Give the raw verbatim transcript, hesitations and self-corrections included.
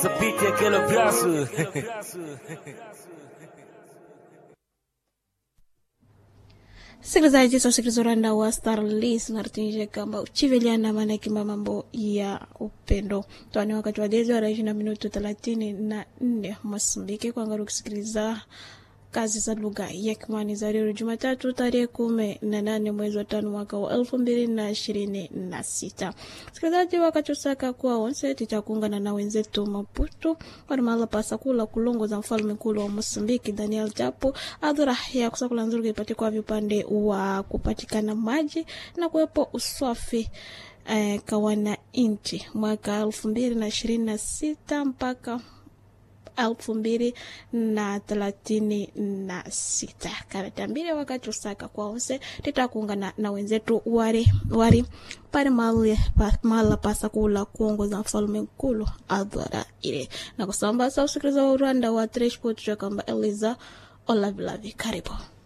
Zapite aquele abraço. Sikilizaji sasa sikilizoranda wa Star Listener tinje kamba uchiveliana manaki mambo ya upendo. Tuani wakati wa dezi wa raishi na minuto thelathini na nne Msumbiki kwa ngaru kusikiliza kazi za lugha ya Kimani za leo Jumatatu tarehe kumi na nane mwezi wa tano mwaka wa elfu mbili na ishirini na sita. Sikilizaji wakati usaka kuwa onse titakuungana na wenzetu Maputo kwa mahala pasa kula kulongo za mfalme mkulu wa Msumbiki Daniel Chapo adhura ya kusakula nzuri ipate kwa vipande wa kupatikana maji na kuwepo uswafi eh, kawana inchi mwaka elfu mbili na ishirini na sita mpaka elfu mbili na thelathini na sita. Karata mbili wakati usaka kwa onse titakuungana na wenzetu wari wari pale mahali pa, mahala pasa kula kuongoza mfalme mkulu adhara ile na kusamba sa usikiliza wa Rwanda wa Treshport kamba Eliza Olavilavi. Karibu.